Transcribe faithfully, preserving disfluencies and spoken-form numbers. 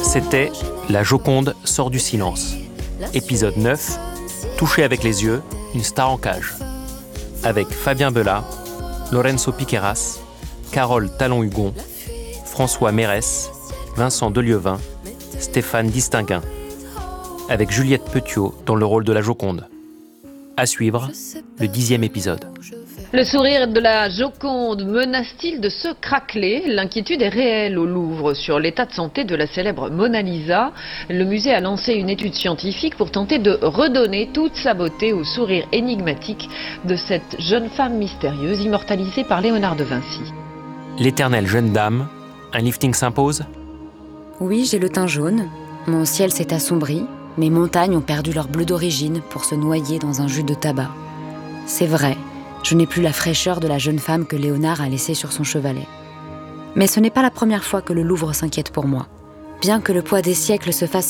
C'était La Joconde sort du silence. Épisode neuf, Toucher avec les yeux, une star en cage. Avec Fabien Bella, Lorenzo Piqueras, Carole Talon-Hugon, François Mérès, Vincent Delieuvin, Stéphane Distinguin. Avec Juliette Petiot dans le rôle de la Joconde. À suivre, le dixième épisode. Le sourire de la Joconde menace-t-il de se craqueler ? L'inquiétude est réelle au Louvre sur l'état de santé de la célèbre Mona Lisa. Le musée a lancé une étude scientifique pour tenter de redonner toute sa beauté au sourire énigmatique de cette jeune femme mystérieuse immortalisée par Léonard de Vinci. L'éternelle jeune dame, un lifting s'impose ? Oui, j'ai le teint jaune. Mon ciel s'est assombri. Mes montagnes ont perdu leur bleu d'origine pour se noyer dans un jus de tabac. C'est vrai. Je n'ai plus la fraîcheur de la jeune femme que Léonard a laissée sur son chevalet. Mais ce n'est pas la première fois que le Louvre s'inquiète pour moi. Bien que le poids des siècles se fasse